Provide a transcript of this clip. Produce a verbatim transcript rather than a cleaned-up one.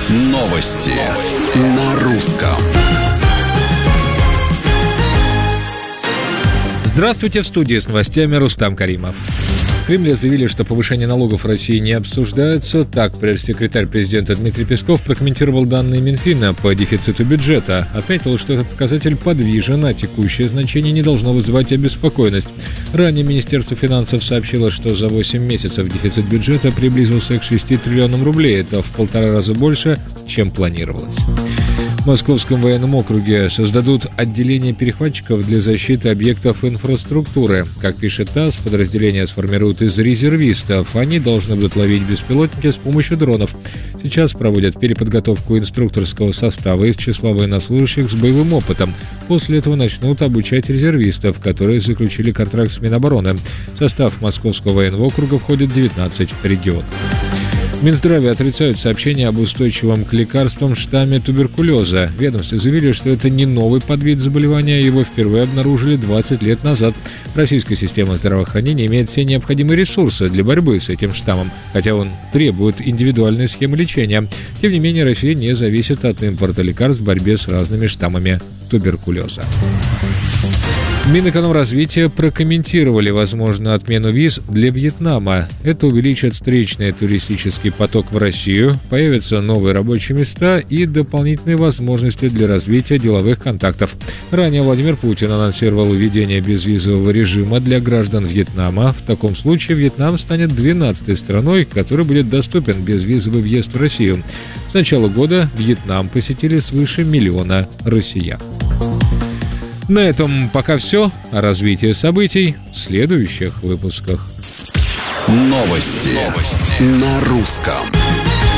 Новости на русском. Здравствуйте, в студии с новостями Рустам Каримов. В Кремле заявили, что повышение налогов в России не обсуждается. Так, пресс-секретарь президента Дмитрий Песков прокомментировал данные Минфина по дефициту бюджета. Отметил, что этот показатель подвижен, а текущее значение не должно вызывать обеспокоенность. Ранее Министерство финансов сообщило, что за восемь месяцев дефицит бюджета приблизился к шести триллионам рублей. Это в полтора раза больше, чем планировалось. В Московском военном округе создадут отделение перехватчиков для защиты объектов инфраструктуры. Как пишет ТАСС, подразделение сформируют из резервистов. Они должны будут ловить беспилотники с помощью дронов. Сейчас проводят переподготовку инструкторского состава из числа военнослужащих с боевым опытом. После этого начнут обучать резервистов, которые заключили контракт с Минобороны. В состав Московского военного округа входит девятнадцать регионов. В Минздраве отрицают сообщения об устойчивом к лекарствам штамме туберкулеза. В ведомстве заявили, что это не новый подвид заболевания, его впервые обнаружили двадцать лет назад. Российская система здравоохранения имеет все необходимые ресурсы для борьбы с этим штаммом, хотя он требует индивидуальной схемы лечения. Тем не менее, Россия не зависит от импорта лекарств в борьбе с разными штаммами туберкулеза. Минэкономразвития прокомментировали возможную отмену виз для Вьетнама. Это увеличит встречный туристический поток в Россию, появятся новые рабочие места и дополнительные возможности для развития деловых контактов. Ранее Владимир Путин анонсировал введение безвизового режима для граждан Вьетнама. В таком случае Вьетнам станет двенадцатой страной, которой будет доступен безвизовый въезд в Россию. С начала года Вьетнам посетили свыше миллиона россиян. На этом пока все. О развитии событий в следующих выпусках. Новости, Новости. на русском.